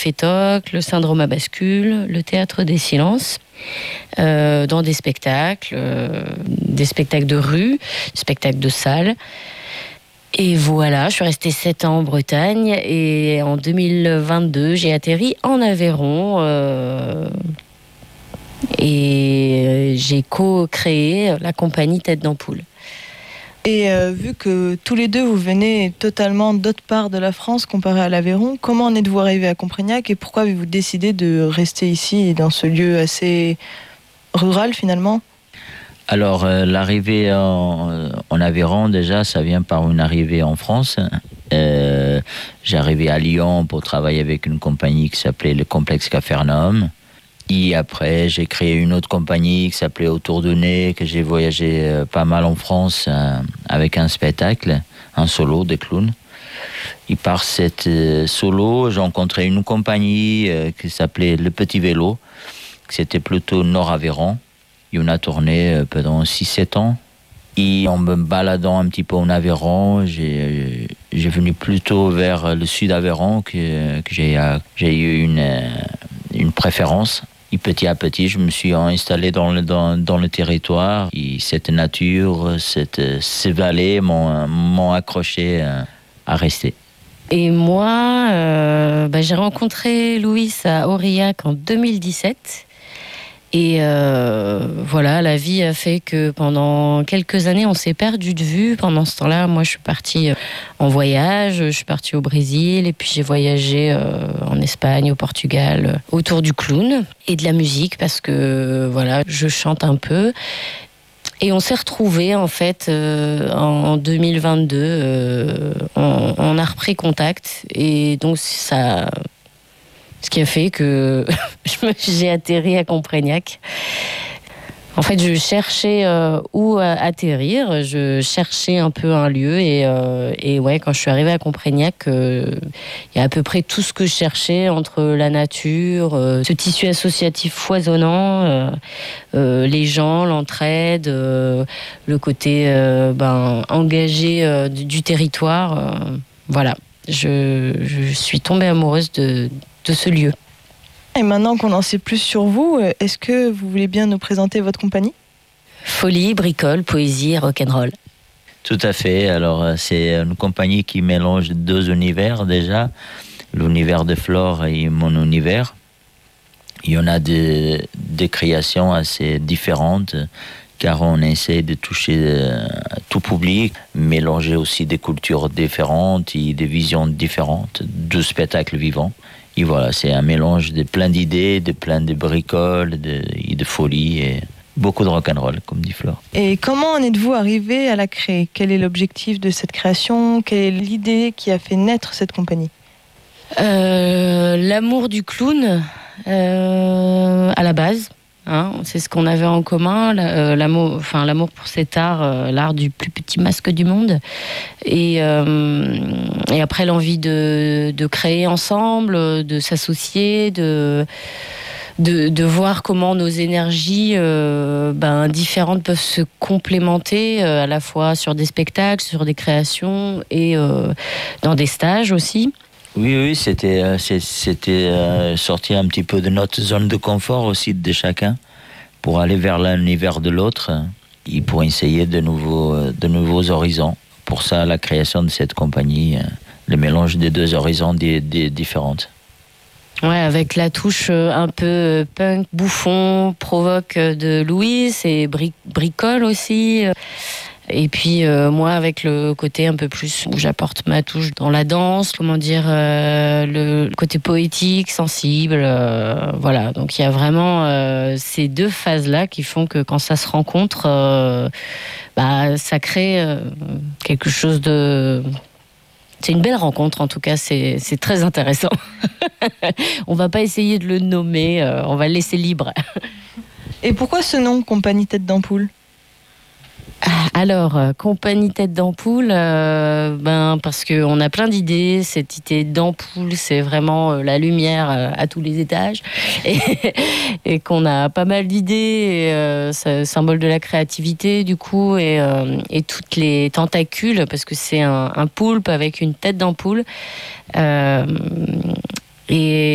Fétoc, le Syndrome à bascule, le Théâtre des Silences, dans des spectacles de rue, spectacles de salle. Et voilà, je suis restée 7 ans en Bretagne et en 2022, j'ai atterri en Aveyron et j'ai co-créé la compagnie Tête d'Ampoule. Et vu que tous les deux, vous venez totalement d'autre part de la France comparé à l'Aveyron, comment en êtes-vous arrivé à Comprignac et pourquoi avez-vous décidé de rester ici, dans ce lieu assez rural finalement ? Alors, l'arrivée en Aveyron, déjà, ça vient par une arrivée en France. J'ai arrivé à Lyon pour travailler avec une compagnie qui s'appelait le Complexe Capharnaüm. Et après, j'ai créé une autre compagnie qui s'appelait Autour du Nez, que j'ai voyagé pas mal en France avec un spectacle, un solo de clown. Et par cette solo, j'ai rencontré une compagnie qui s'appelait Le Petit Vélo, c'était plutôt Nord-Aveyron. Et on a tourné pendant 6-7 ans. Et en me baladant un petit peu en Aveyron, j'ai venu plutôt vers le sud Aveyron que j'ai eu une préférence. Et petit à petit, je me suis installé dans le territoire. Et cette nature, ces vallées m'ont accroché à rester. Et moi, j'ai rencontré Louis à Aurillac en 2017. Et voilà, la vie a fait que pendant quelques années, on s'est perdu de vue. Pendant ce temps-là, moi, je suis partie en voyage. Je suis partie au Brésil et puis j'ai voyagé en Espagne, au Portugal, autour du clown et de la musique parce que voilà, je chante un peu. Et on s'est retrouvés en fait en 2022. On a repris contact et donc ça. Ce qui a fait que j'ai atterri à Comprignac. En fait, je cherchais où atterrir, je cherchais un peu un lieu et ouais, quand je suis arrivée à Comprignac, il y a à peu près tout ce que je cherchais entre la nature, ce tissu associatif foisonnant, les gens, l'entraide, le côté engagé du territoire. Voilà, je suis tombée amoureuse de ce lieu. Et maintenant qu'on en sait plus sur vous, est-ce que vous voulez bien nous présenter votre compagnie ? Folie, bricole, poésie et rock'n'roll. Tout à fait. Alors, c'est une compagnie qui mélange 2 univers déjà, l'univers de Flore et mon univers. Il y en a des créations assez différentes, car on essaie de toucher tout public, mélanger aussi des cultures différentes et des visions différentes, de spectacles vivants. Et voilà, c'est un mélange de plein d'idées, de plein de bricoles, de folie et beaucoup de rock'n'roll, comme dit Flore. Et comment en êtes-vous arrivé à la créer ? Quel est l'objectif de cette création ? Quelle est l'idée qui a fait naître cette compagnie ? L'amour du clown, à la base. C'est ce qu'on avait en commun, l'amour pour cet art, l'art du plus petit masque du monde. Et après l'envie de créer ensemble, de s'associer, de voir comment nos énergies différentes peuvent se complémenter à la fois sur des spectacles, sur des créations et dans des stages aussi. Oui, c'était sortir un petit peu de notre zone de confort aussi de chacun pour aller vers l'univers de l'autre et pour essayer de nouveaux horizons. Pour ça, la création de cette compagnie, le mélange des 2 horizons différentes. Ouais, avec la touche un peu punk, bouffon, provoque de Louis et bricole aussi. Et puis moi avec le côté un peu plus où j'apporte ma touche dans la danse, le côté poétique, sensible, voilà. Donc il y a vraiment ces 2 phases-là qui font que quand ça se rencontre, ça crée quelque chose de... C'est une belle rencontre en tout cas, c'est très intéressant. On va pas essayer de le nommer, on va le laisser libre. Et pourquoi ce nom, Compagnie Tête d'Ampoule ? Alors, compagnie Tête d'Ampoule, parce qu'on a plein d'idées. Cette idée d'ampoule, c'est vraiment la lumière à tous les étages. Et qu'on a pas mal d'idées, c'est symbole de la créativité du coup, et toutes les tentacules, parce que c'est un poulpe avec une tête d'ampoule. Et